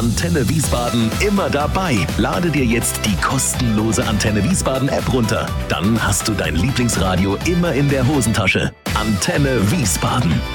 Antenne Wiesbaden immer dabei. Lade dir jetzt die kostenlose Antenne Wiesbaden App runter. Dann hast du dein Lieblingsradio immer in der Hosentasche. Antenne Wiesbaden.